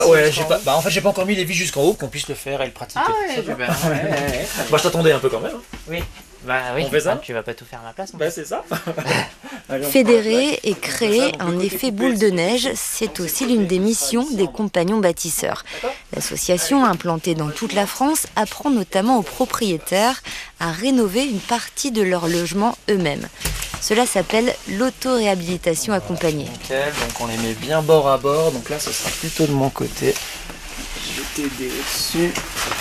Ouais, j'ai pas encore mis les vis jusqu'en haut pour qu'on puisse le faire et le pratiquer. Ah ouais, Moi je t'attendais un peu quand même. Oui. Bah oui, On fait ça tu vas pas tout faire à ma place. C'est ça. Fédérer et créer un effet boule de neige, c'est aussi l'une des missions des compagnons bâtisseurs. L'association, implantée dans toute la France, apprend notamment aux propriétaires à rénover une partie de leur logement eux-mêmes. Cela s'appelle l'auto-réhabilitation accompagnée. Nickel, donc on les met bien bord à bord, donc là ce sera plutôt de mon côté. Je vais t'aider dessus.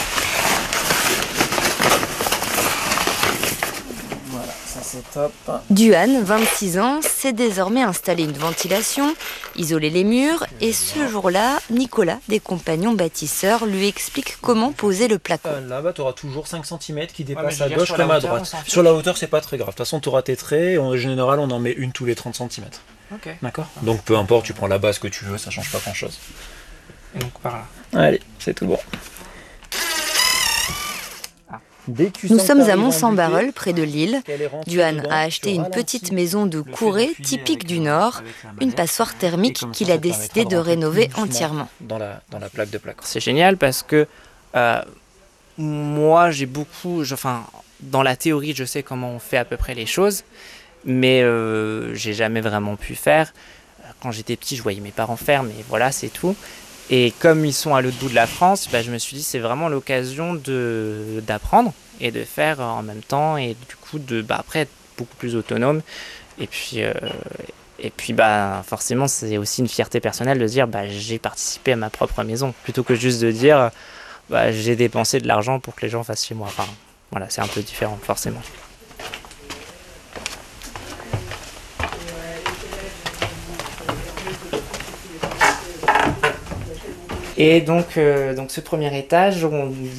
Voilà, ça c'est top. Duhan, 26 ans, s'est désormais installé une ventilation, isolé les murs, et ce jour-là, Nicolas, des compagnons bâtisseurs, lui explique comment poser le placo. Là, tu auras toujours 5 cm qui dépassent à gauche comme à droite. Sur la hauteur, c'est pas très grave. De toute façon, tu auras tes traits. En général, on en met une tous les 30 cm. Ok. D'accord. Donc peu importe, tu prends la base que tu veux, ça change pas grand-chose. Et donc par là. Allez, c'est tout bon. Nous sommes à Mont-Saint-Barreul, près de Lille. Duhan a acheté une petite maison de Courée, typique du Nord, une passoire thermique qu'il a décidé de rénover entièrement. Dans la plaque de placo. C'est génial parce que moi, dans la théorie, je sais comment on fait à peu près les choses, mais j'ai jamais vraiment pu faire. Quand j'étais petit, je voyais mes parents faire, mais voilà, c'est tout. Et comme ils sont à l'autre bout de la France, je me suis dit c'est vraiment l'occasion d'apprendre et de faire en même temps et du coup après être beaucoup plus autonome. Et puis forcément c'est aussi une fierté personnelle de dire j'ai participé à ma propre maison plutôt que juste de dire j'ai dépensé de l'argent pour que les gens fassent chez moi. Enfin voilà, c'est un peu différent forcément. Et donc ce premier étage, il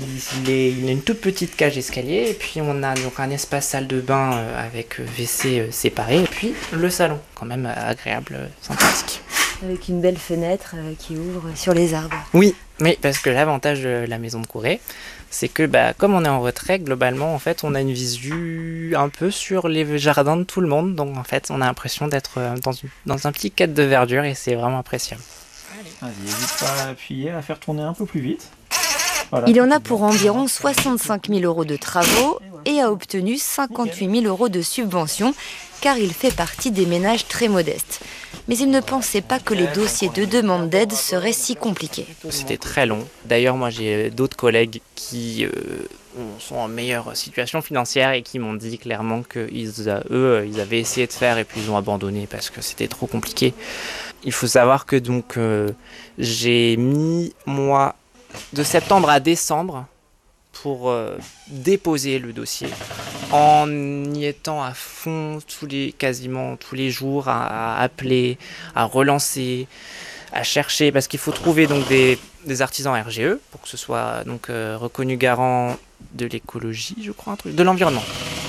a une toute petite cage escalier, et puis on a donc un espace salle de bain avec WC séparé, et puis le salon, quand même agréable, sympathique. Avec une belle fenêtre qui ouvre sur les arbres. Oui, parce que l'avantage de la maison de Courée, c'est que comme on est en retrait, globalement, en fait, on a une visu un peu sur les jardins de tout le monde, donc en fait, on a l'impression d'être dans un petit cadre de verdure, et c'est vraiment appréciable. Vas-y, n'hésite pas à appuyer, à faire tourner un peu plus vite. Voilà. Il en a pour environ 65 000 € de travaux et a obtenu 58 000 € de subvention car il fait partie des ménages très modestes. Mais il ne pensait pas que les dossiers de demande d'aide seraient si compliqués. C'était très long. D'ailleurs, moi j'ai d'autres collègues qui sont en meilleure situation financière et qui m'ont dit clairement qu'ils avaient essayé de faire et puis ils ont abandonné parce que c'était trop compliqué. Il faut savoir que donc j'ai mis moi de septembre à décembre pour déposer le dossier en y étant à fond quasiment tous les jours à appeler, à relancer, à chercher parce qu'il faut trouver donc des artisans RGE pour que ce soit donc reconnu garant de l'écologie, je crois, de l'environnement,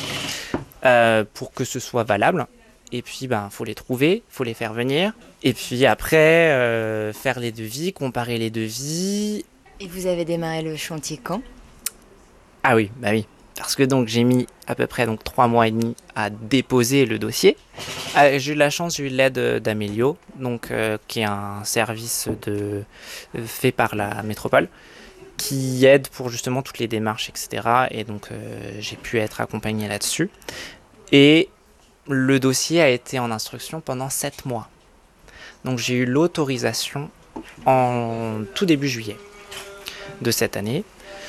pour que ce soit valable. Et puis, faut les trouver, faut les faire venir. Et puis après, faire les devis, comparer les devis. Et vous avez démarré le chantier quand ? Ah oui, oui. Parce que donc j'ai mis à peu près 3 mois et demi à déposer le dossier. J'ai eu la chance, j'ai eu l'aide d'Amélio, qui est un service fait par la métropole, qui aide pour justement toutes les démarches, etc. Et donc j'ai pu être accompagné là-dessus. Et le dossier a été en instruction pendant 7 mois. Donc j'ai eu l'autorisation en tout début juillet de cette année,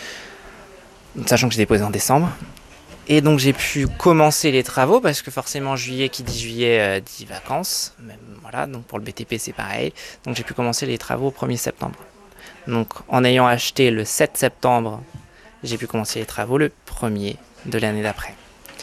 sachant que j'ai déposé en décembre. Et donc j'ai pu commencer les travaux, parce que forcément juillet, qui dit juillet, dit vacances. Même, voilà, donc pour le BTP c'est pareil. Donc j'ai pu commencer les travaux au 1er septembre. Donc en ayant acheté le 7 septembre, j'ai pu commencer les travaux le 1er de l'année d'après.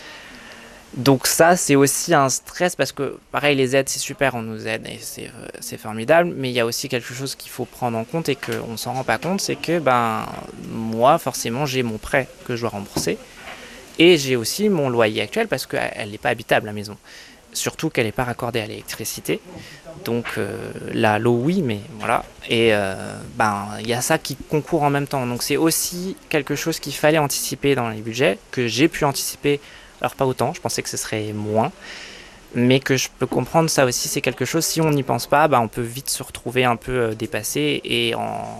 Donc ça, c'est aussi un stress parce que, pareil, les aides, c'est super, on nous aide et c'est formidable, mais il y a aussi quelque chose qu'il faut prendre en compte et qu'on ne s'en rend pas compte, c'est que moi, forcément, j'ai mon prêt que je dois rembourser et j'ai aussi mon loyer actuel parce qu'elle n'est pas habitable, la maison. Surtout qu'elle n'est pas raccordée à l'électricité. Donc là, l'eau, oui, mais voilà. Et il y a ça qui concourt en même temps. Donc c'est aussi quelque chose qu'il fallait anticiper dans les budgets, que j'ai pu anticiper. Alors pas autant, je pensais que ce serait moins. mais que je peux comprendre, ça aussi c'est quelque chose, si on n'y pense pas, on peut vite se retrouver un peu dépassé et en